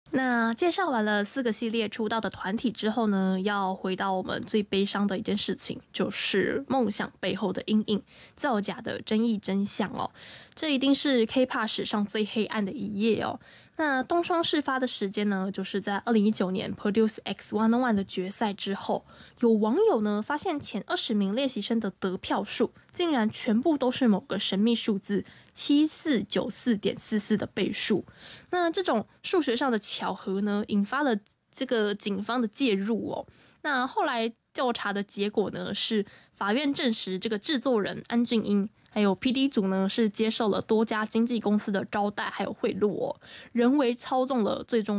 那介绍完了4个系列出道的团体之后呢，要回到我们最悲伤的一件事情，就是梦想背后的阴影，造假的争议真相哦。这一定是 K-pop 史上最黑暗的一页哦。那东窗事发的时间呢，就是在2019年 Produce X101 的决赛之后，有网友呢发现前20名练习生的得票数竟然全部都是某个神秘数字7494.44的倍数。那这种数学上的巧合呢，引发了这个警方的介入哦。那后来调查的结果呢，是法院证实这个制作人安俊英还有 PD 组呢是接受了多家经纪公司的招待还有贿赂哦，人为操纵了最终